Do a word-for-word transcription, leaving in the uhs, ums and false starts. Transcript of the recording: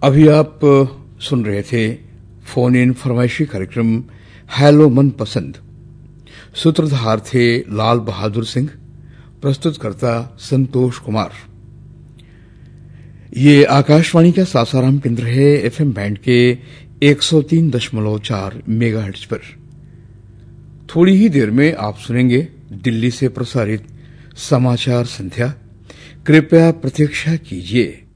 अभी आप सुन रहे थे फोन इन फरमाइशी कार्यक्रम हेलो मन पसंद। सूत्रधार थे लाल बहादुर सिंह, प्रस्तुतकर्ता संतोष कुमार। ये आकाशवाणी का सासाराम केंद्र है, एफएम बैंड के एक सौ तीन दशमलव चार मेगाहर्ट्ज पर। थोड़ी ही देर में आप सुनेंगे दिल्ली से प्रसारित समाचार संध्या। कृपया प्रतीक्षा कीजिए।